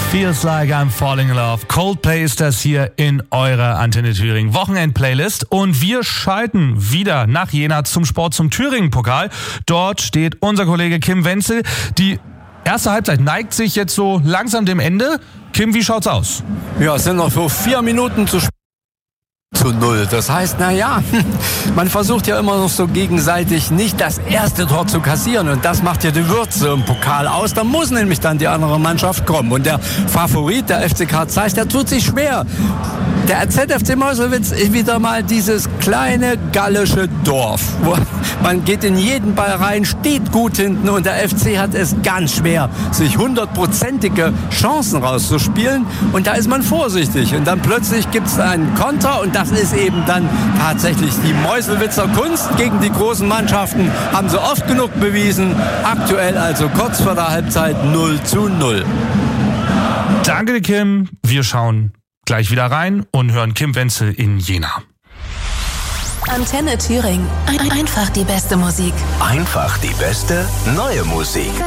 Feels Like I'm Falling in Love. Coldplay ist das hier in eurer Antenne Thüringen Wochenend-Playlist. Und wir schalten wieder nach Jena zum Sport, zum Thüringen-Pokal. Dort steht unser Kollege Kim Wenzel. Die erste Halbzeit neigt sich jetzt so langsam dem Ende. Kim, wie schaut's aus? Ja, es sind noch so 4 Minuten zu 0. Das heißt, man versucht ja immer noch so gegenseitig nicht das erste Tor zu kassieren. Und das macht ja die Würze im Pokal aus. Da muss nämlich dann die andere Mannschaft kommen. Und der Favorit, der FCK Zeist, der tut sich schwer. Der ZFC Meuselwitz ist wieder mal dieses kleine gallische Dorf. Wo man geht in jeden Ball rein, steht gut hinten und der FC hat es ganz schwer, sich 100%ige Chancen rauszuspielen. Und da ist man vorsichtig. Und dann plötzlich gibt es einen Konter und das ist eben dann tatsächlich die Meuselwitzer Kunst gegen die großen Mannschaften. Haben sie oft genug bewiesen. Aktuell also kurz vor der Halbzeit 0:0. Danke, Kim. Wir schauen gleich wieder rein und hören Kim Wenzel in Jena. Antenne Thüringen. Einfach die beste Musik. Einfach die beste neue Musik.